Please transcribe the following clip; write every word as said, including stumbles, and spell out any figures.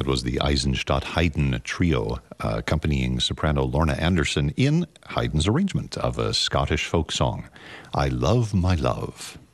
That was the Eisenstadt Haydn Trio, uh, accompanying soprano Lorna Anderson in Haydn's arrangement of a Scottish folk song, I Love My Love.